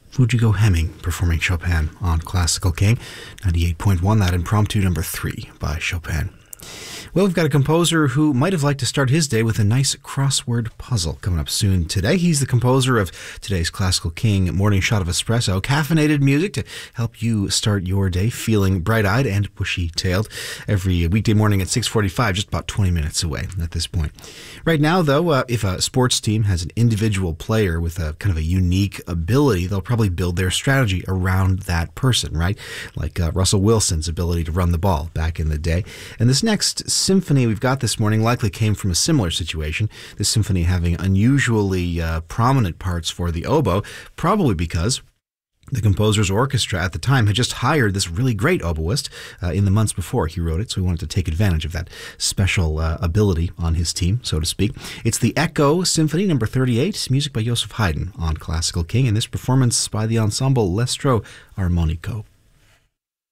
Fujiko Hemming performing Chopin on Classical King. 98.1, that impromptu number 3 by Chopin. Well, we've got a composer who might have liked to start his day with a nice crossword puzzle coming up soon today. He's the composer of today's Classical King Morning Shot of Espresso, caffeinated music to help you start your day feeling bright-eyed and bushy-tailed every weekday morning at 6:45, just about 20 minutes away at this point. Right now, though, if a sports team has an individual player with a kind of a unique ability, they'll probably build their strategy around that person, right? Like Russell Wilson's ability to run the ball back in the day. And this next symphony we've got this morning likely came from a similar situation, this symphony having unusually prominent parts for the oboe, probably because the composer's orchestra at the time had just hired this really great oboist in the months before he wrote it, so he wanted to take advantage of that special ability on his team, so to speak. It's the Echo Symphony number 38, music by Joseph Haydn on Classical King, and this performance by the ensemble L'Estro Armonico.